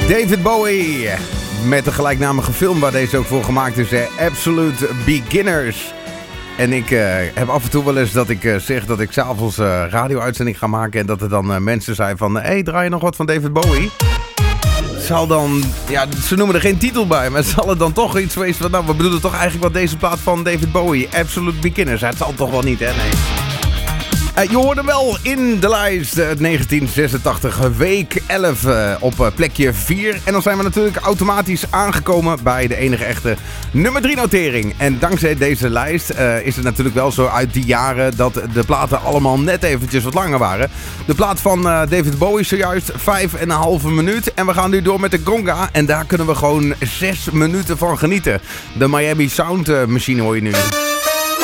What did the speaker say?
David Bowie met de gelijknamige film waar deze ook voor gemaakt is, Absolute Beginners. En ik heb af en toe wel eens dat ik zeg dat ik 's avonds radio-uitzending ga maken en dat er dan mensen zijn van, hey, draai je nog wat van David Bowie? Zal dan, ja, ze noemen er geen titel bij, maar zal het dan toch iets wezen van, nou, we bedoelen toch eigenlijk wat deze plaat van David Bowie, Absolute Beginners. Het zal toch wel niet, hè? Nee. Je hoorde wel in de lijst 1986, week 11 op plekje 4. En dan zijn we natuurlijk automatisch aangekomen bij de enige echte nummer 3 notering. En dankzij deze lijst is het natuurlijk wel zo uit die jaren dat de platen allemaal net eventjes wat langer waren. De plaat van David Bowie zojuist 5,5 minuut. En we gaan nu door met de Conga. En daar kunnen we gewoon 6 minuten van genieten. De Miami Sound machine hoor je nu.